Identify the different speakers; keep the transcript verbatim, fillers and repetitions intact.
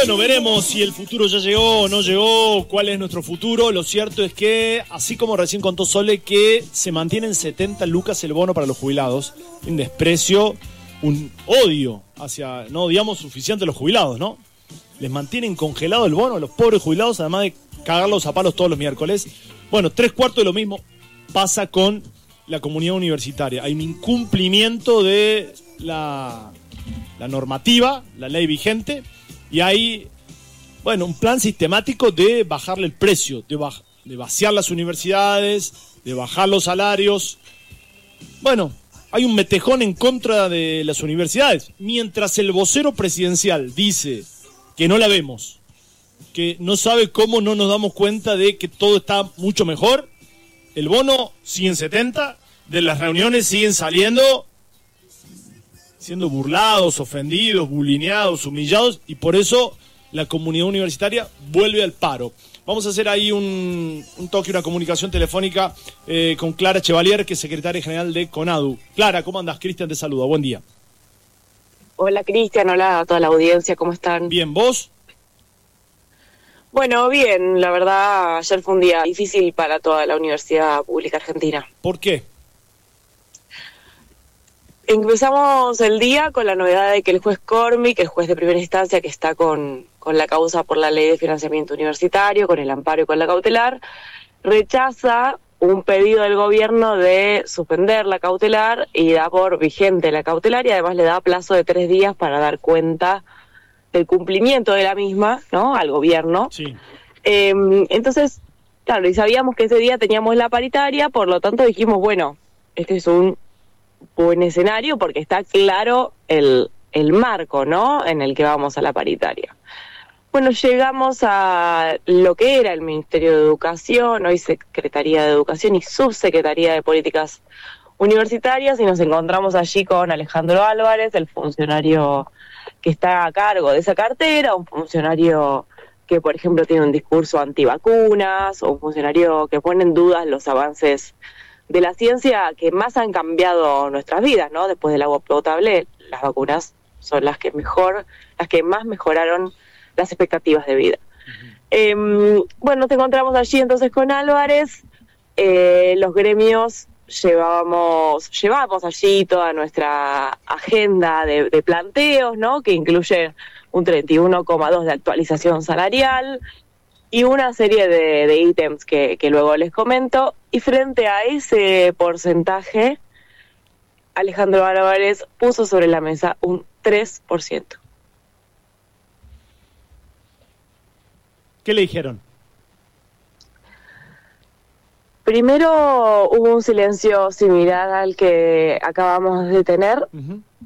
Speaker 1: Bueno, veremos si el futuro ya llegó o no llegó, cuál es nuestro futuro. Lo cierto es que, así como recién contó Sole, que se mantiene en setenta lucas el bono para los jubilados. Un desprecio, un odio hacia, no odiamos suficiente a los jubilados, ¿no? Les mantienen congelado el bono a los pobres jubilados, además de cagarlos a palos todos los miércoles. Bueno, tres cuartos de lo mismo pasa con la comunidad universitaria. Hay un incumplimiento de la, la normativa, la ley vigente. Y hay, bueno, un plan sistemático de bajarle el precio, de, baj- de vaciar las universidades, de bajar los salarios. Bueno, hay un metejón en contra de las universidades. Mientras el vocero presidencial dice que no la vemos, que no sabe cómo no nos damos cuenta de que todo está mucho mejor, el bono sigue en setenta, de las reuniones siguen saliendo siendo burlados, ofendidos, bulineados, humillados, y por eso la comunidad universitaria vuelve al paro. Vamos a hacer ahí un, un toque, una comunicación telefónica eh, con Clara Chevalier, que es secretaria general de CONADU. Clara, ¿cómo andás? Cristian te saluda, buen día.
Speaker 2: Hola Cristian, hola a toda la audiencia, ¿cómo están?
Speaker 1: Bien, ¿vos?
Speaker 2: Bueno, bien, la verdad, ayer fue un día difícil para toda la Universidad Pública Argentina.
Speaker 1: ¿Por qué?
Speaker 2: Empezamos el día con la novedad de que el juez Cormi, que el juez de primera instancia que está con, con la causa por la ley de financiamiento universitario, con el amparo y con la cautelar, rechaza un pedido del gobierno de suspender la cautelar y da por vigente la cautelar, y además le da plazo de tres días para dar cuenta del cumplimiento de la misma, ¿no?, al gobierno.
Speaker 1: Sí.
Speaker 2: Eh, entonces, claro, y sabíamos que ese día teníamos la paritaria, por lo tanto dijimos, bueno, este es un buen escenario porque está claro el, el marco, ¿no?, en el que vamos a la paritaria. Bueno, llegamos a lo que era el Ministerio de Educación, hoy Secretaría de Educación y Subsecretaría de Políticas Universitarias, y nos encontramos allí con Alejandro Álvarez, el funcionario que está a cargo de esa cartera, un funcionario que, por ejemplo, tiene un discurso antivacunas, o un funcionario que pone en dudas los avances de la ciencia que más han cambiado nuestras vidas, ¿no? Después del agua potable, las vacunas son las que mejor, las que más mejoraron las expectativas de vida. Uh-huh. Eh, bueno, nos encontramos allí entonces con Álvarez, eh, los gremios llevábamos, llevamos allí toda nuestra agenda de, de planteos, ¿no?, que incluye un treinta y uno coma dos de actualización salarial, y una serie de, de ítems que, que luego les comento, y frente a ese porcentaje, Alejandro Álvarez puso sobre la mesa un tres por ciento.
Speaker 1: ¿Qué le dijeron?
Speaker 2: Primero hubo un silencio similar al que acabamos de tener, uh-huh.